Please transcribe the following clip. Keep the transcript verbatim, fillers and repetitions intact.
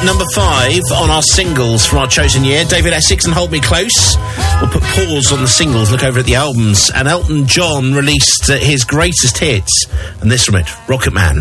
number five on our singles from our chosen year. David Essex and Hold Me Close. We'll put pause on the singles, look over at the albums. And Elton John released uh, his greatest hits. And this from it, Rocket Man.